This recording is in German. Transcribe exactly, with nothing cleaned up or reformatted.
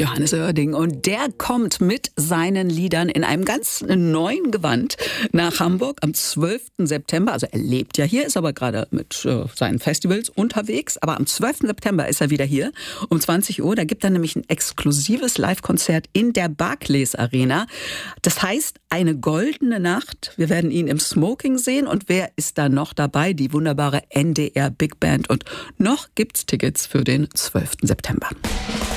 Johannes Oerding, und der kommt mit seinen Liedern in einem ganz neuen Gewand nach Hamburg am zwölften September. Also er lebt ja hier, ist aber gerade mit äh, seinen Festivals unterwegs. Aber am zwölften September ist er wieder hier um zwanzig Uhr. Da gibt er nämlich ein exklusives Live-Konzert in der Barclays Arena. Das heißt, eine goldene Nacht. Wir werden ihn im Smoking sehen. Und wer ist da noch dabei? Die wunderbare N D R Big Band. Und noch gibt's Tickets für den zwölften September.